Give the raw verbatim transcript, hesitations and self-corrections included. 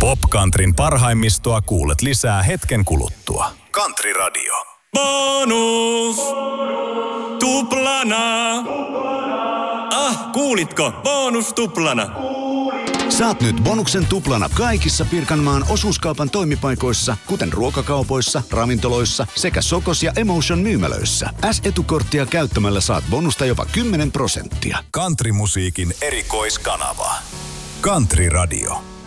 Popcountryn parhaimmistoa kuulet lisää hetken kuluttua. Country Radio. Bonus! Tuplana! Ah, kuulitko? Bonus tuplana! Saat nyt bonuksen tuplana kaikissa Pirkanmaan osuuskaupan toimipaikoissa, kuten ruokakaupoissa, ravintoloissa sekä Sokos ja Emotion myymälöissä. S-etukorttia käyttämällä saat bonusta jopa kymmenen prosenttia. Countrymusiikin erikoiskanava. Country Radio.